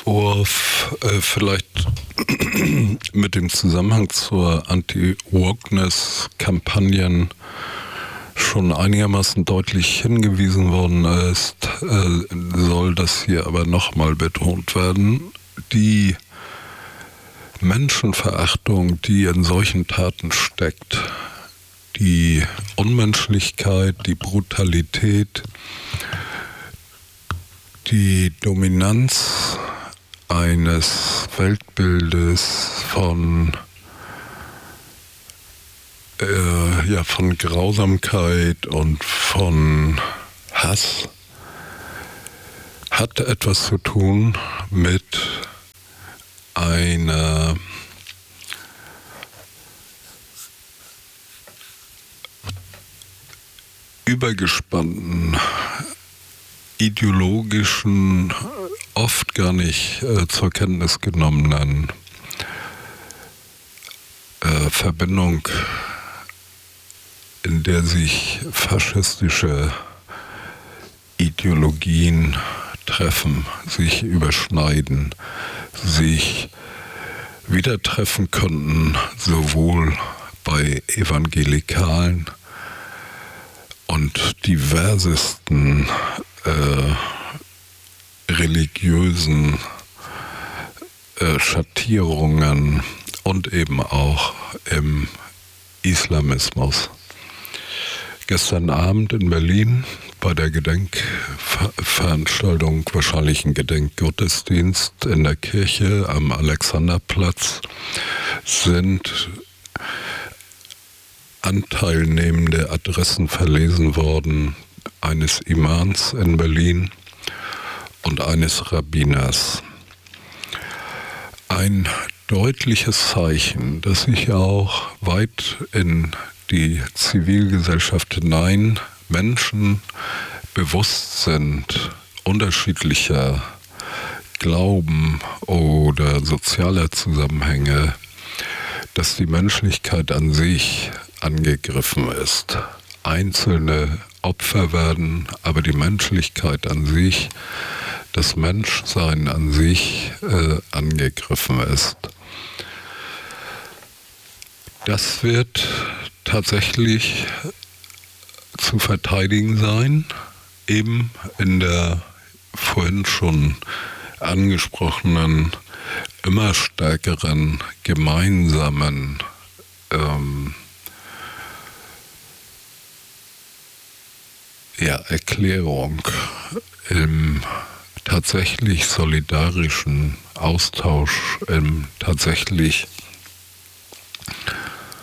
vielleicht mit dem Zusammenhang zur Anti-Wokeness-Kampagnen schon einigermaßen deutlich hingewiesen worden ist, soll das hier aber nochmal betont werden. Die Menschenverachtung, die in solchen Taten steckt, die Unmenschlichkeit, die Brutalität, die Dominanz eines Weltbildes von Grausamkeit und von Hass hat etwas zu tun mit einer übergespannten, ideologischen, oft gar nicht zur Kenntnis genommenen Verbindung, in der sich faschistische Ideologien treffen, sich überschneiden, sich wieder treffen könnten, sowohl bei Evangelikalen und diversesten religiösen Schattierungen und eben auch im Islamismus. Gestern Abend in Berlin bei der Gedenkveranstaltung, wahrscheinlich ein Gedenkgottesdienst in der Kirche am Alexanderplatz, sind anteilnehmende Adressen verlesen worden, eines Imams in Berlin und eines Rabbiners. Ein deutliches Zeichen, das sich auch weit in die Zivilgesellschaft hinein Menschen bewusst sind, unterschiedlicher Glauben oder sozialer Zusammenhänge, dass die Menschlichkeit an sich angegriffen ist. Einzelne Opfer werden, aber die Menschlichkeit an sich, das Menschsein an sich angegriffen ist. Das wird tatsächlich zu verteidigen sein, eben in der vorhin schon angesprochenen, immer stärkeren gemeinsamen Erklärung, im tatsächlich solidarischen Austausch, im tatsächlich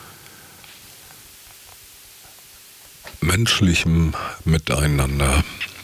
menschlichem Miteinander.